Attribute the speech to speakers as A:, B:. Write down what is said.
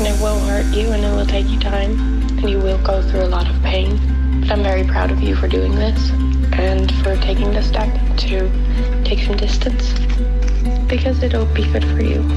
A: it will hurt you and it will take you time and you will go through a lot of pain. But I'm very proud of you for doing this and for taking the step to take some distance because it'll be good for you.